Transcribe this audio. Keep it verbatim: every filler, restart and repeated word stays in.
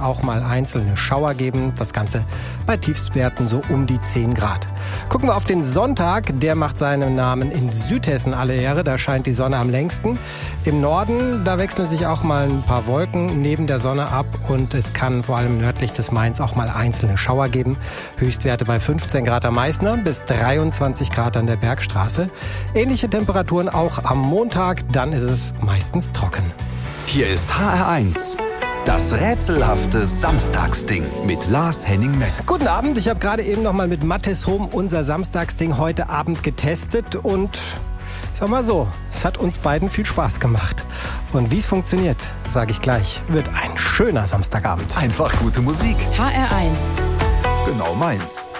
auch mal einzelne Schauer geben. Das Ganze bei Tiefstwerten so um die zehn Grad. Gucken wir auf den Sonntag. Der macht seinen Namen in Südhessen alle Ehre. Da scheint die Sonne am längsten. Im Norden, da wechseln sich auch mal ein paar Wolken neben der Sonne ab. Und es kann vor allem nördlich des Mains auch mal einzelne Schauer geben. Höchstwerte bei fünfzehn Grad am Meißner bis dreiundzwanzig Grad an der Bergstraße. Ähnliche Temperaturen auch am Montag. Dann ist es meistens trocken. Hier ist H R eins. Das rätselhafte Samstagsding mit Lars Henning Metz. Guten Abend, ich habe gerade eben noch mal mit Mattes Home unser Samstagsding heute Abend getestet und ich sag mal so, es hat uns beiden viel Spaß gemacht. Und wie es funktioniert, sage ich gleich, wird ein schöner Samstagabend. Einfach gute Musik. H R eins. Genau meins.